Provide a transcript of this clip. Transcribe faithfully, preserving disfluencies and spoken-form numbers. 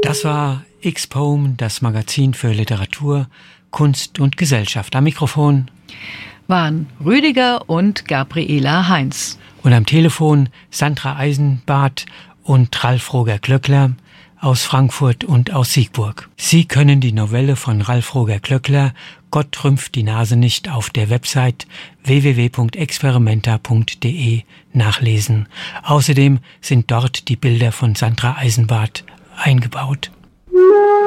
Das war X-Poem, das Magazin für Literatur, Kunst und Gesellschaft. Am Mikrofon waren Rüdiger und Gabriela Heinz. Und am Telefon Sandra Eisenbart und Ralf Roger Klöckler aus Frankfurt und aus Siegburg. Sie können die Novelle von Ralf Roger Klöckler Gott rümpft die Nase nicht auf der Website w w w punkt experimenta punkt d e nachlesen. Außerdem sind dort die Bilder von Sandra Eisenbart eingebaut.